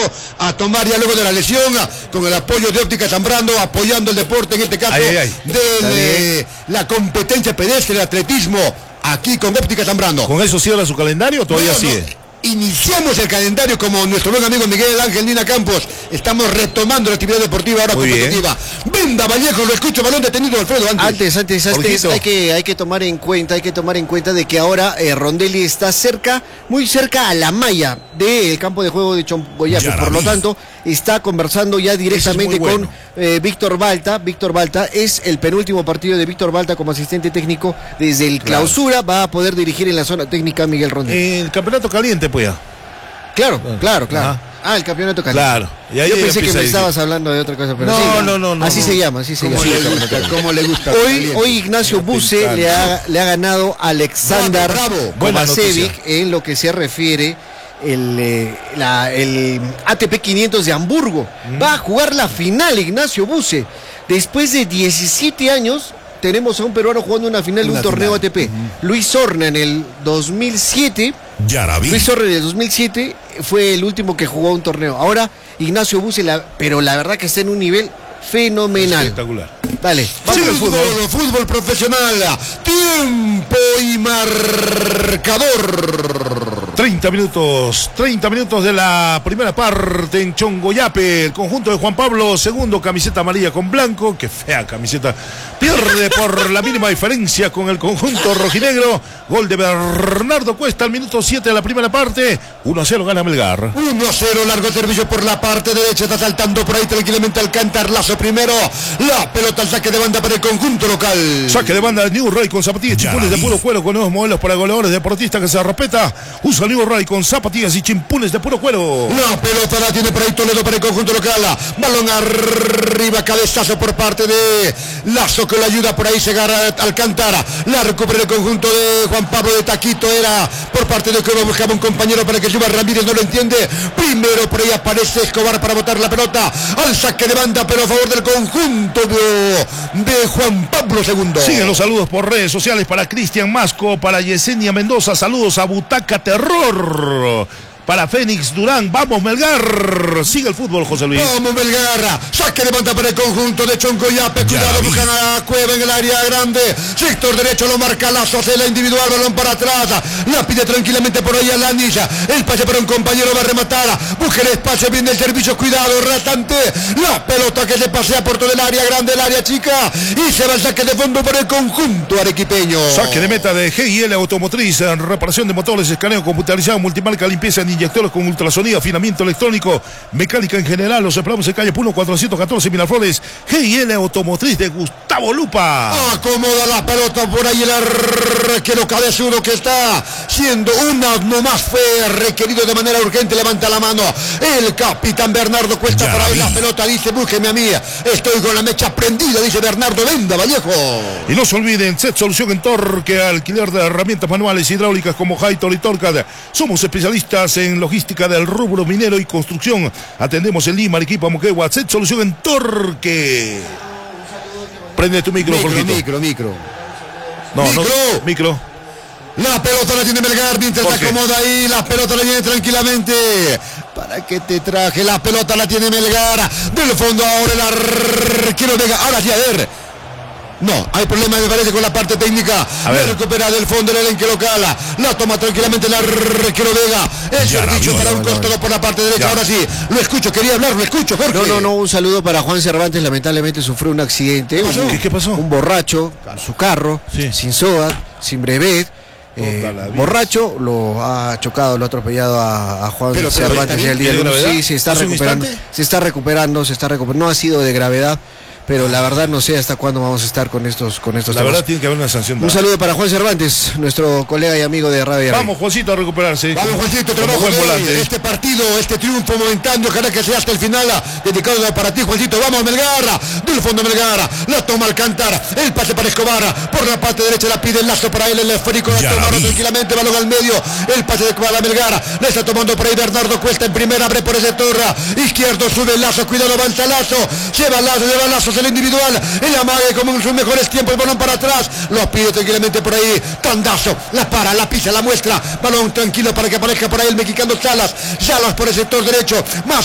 a tomar ya luego de la lesión, con el apoyo de Óptica Zambrano, apoyando el deporte, en este caso, de la competencia pedestre, el atletismo, aquí con Óptica Zambrano. ¿Con eso cierra su calendario o todavía sigue? Iniciamos el calendario como nuestro buen amigo Miguel Ángel Nina Campos. Estamos retomando la actividad deportiva ahora competitiva. Venda Vallejo, lo escucho, balón detenido, Alfredo. Antes hay que tomar en cuenta de que ahora Rondelli está muy cerca a la malla del campo de juego de Chongoyape. Por lo tanto, está conversando ya directamente con Víctor Balta. Víctor Balta es el penúltimo partido de Víctor Balta como asistente técnico desde el clausura. Va a poder dirigir en la zona técnica a Miguel Rondelli. El campeonato caliente, pues ya. Claro. El campeonato caliente. Claro. Y ahí yo pensé que me estabas hablando de otra cosa, pero no. Así se llama. ¿Cómo le gusta? Hoy Ignacio Buse le ha ganado a Alexander Kovacevic en lo que se refiere el ATP 500 de Hamburgo. Va a jugar la final Ignacio Buse. Después de 17 años tenemos a un peruano jugando una final de un torneo ATP. Luis Horna en el 2007. Luis Horna en el 2007 fue el último que jugó un torneo. Ahora Ignacio Buse, pero la verdad que está en un nivel fenomenal. Espectacular. Dale, vamos al fútbol profesional. Tiempo y marcador. 30 minutos de la primera parte en Chongoyape. El conjunto de Juan Pablo II, camiseta amarilla con blanco. Qué fea camiseta. Pierde por la mínima diferencia con el conjunto rojinegro. Gol de Bernardo Cuesta al minuto 7 de la primera parte. 1-0 gana Melgar. 1-0, largo servicio por la parte derecha. Está saltando por ahí tranquilamente Alcántar. Lazo primero. La pelota al saque de banda para el conjunto local. Saque de banda de New Ray con zapatillas chimpunes de puro cuero, con nuevos modelos para goleadores deportistas que se respeta. Usa New Ray con zapatillas y chimpunes de puro cuero. La pelota la tiene por ahí Toledo para el conjunto local. Balón arriba, cabezazo por parte de Lazo, que le ayuda por ahí, se agarra Alcántara. La recupera el conjunto de Juan Pablo de Taquito. Era por parte de Cueva, buscaba un compañero para que suba. Ramírez no lo entiende. Primero por ahí aparece Escobar para botar la pelota al saque de banda, pero a favor del conjunto de Juan Pablo II. Siguen los saludos por redes sociales para Cristian Masco, para Yesenia Mendoza. Saludos a Butaca Terror. Para Fénix Durán, vamos Melgar. Sigue el fútbol, José Luis. Vamos Melgar. Saque de banda para el conjunto de Chongoyape. Cuidado, buscan a Cueva en el área grande. Sector derecho lo marca Lazo, hace la individual, balón para atrás. La pide tranquilamente por ahí a la anilla. El pase para un compañero, va a rematar. Busca el espacio, viene el servicio, cuidado, ratante. La pelota que se pasea por todo el área grande, el área chica. Y se va el saque de fondo por el conjunto arequipeño. Saque de meta de GIL Automotriz. Reparación de motores, escaneo computarizado, multimarca, limpieza en inyectores con ultrasonido, afinamiento electrónico, mecánica en general. Los esperamos en calle Puno 414 Miraflores. GIL Automotriz de Gustavo Lupa. Acomoda la pelota por ahí el arquero cabezudo, que está siendo una nomás, fue requerido de manera urgente. Levanta la mano el capitán Bernardo Cuesta. Por ahí la pelota, dice: búsqueme a mí, estoy con la mecha prendida, dice Bernardo. Venda Vallejo. Y no se olviden, Set Solución en Torque, alquiler de herramientas manuales hidráulicas como Haitor y Torcad. Somos especialistas en logística del rubro minero y construcción. Atendemos en Lima, Arequipa, Moquegua. Set Solución en Torque. Prende tu micro, micro. Micro. La pelota la tiene Melgar, mientras se acomoda ahí. La pelota la tiene tranquilamente. ¿Para qué te traje? La pelota la tiene Melgar. Del fondo ahora el arquero Vega. Ahora sí, a ver. No, hay problema, me parece, con la parte técnica. La recupera del fondo el elenque local. La toma tranquilamente el arquero Vega. El servicio para un costado por la parte derecha. Ahora sí, lo escucho, quería hablar, lo escucho, Jorge. No, un saludo para Juan Cervantes. Lamentablemente sufrió un accidente. ¿Qué pasó? Un borracho en su carro, sin SOAT, sin brevet. Borracho, lo ha chocado, lo ha atropellado a Juan Cervantes el día de hoy. Sí, se está recuperando. No ha sido de gravedad, pero la verdad no sé hasta cuándo vamos a estar con estos La temas. verdad tiene que haber una sanción. Un saludo para Juan Cervantes, nuestro colega y amigo de Radio. Vamos, Juancito, a recuperarse. Vamos, Juancito, trabajo de este partido, este triunfo momentáneo, ojalá que sea hasta el final, dedicado para ti, Juancito. Vamos, Melgar, del fondo Melgar, la toma Alcántara, el pase para Escobar, por la parte derecha la pide el Lazo para él, el esférico, la toma tranquilamente, balón al medio, el pase de Escobar a Melgar, la está tomando por ahí Bernardo Cuesta en primera, abre por ese torre, izquierdo, sube el Lazo, cuidado, avanza Lazo, lleva Lazo, el individual, el amague como en sus mejores tiempos, el balón para atrás, lo pide tranquilamente por ahí, Tandazo, la para, la pisa, la muestra, balón tranquilo para que aparezca por ahí el mexicano Salas por el sector derecho, más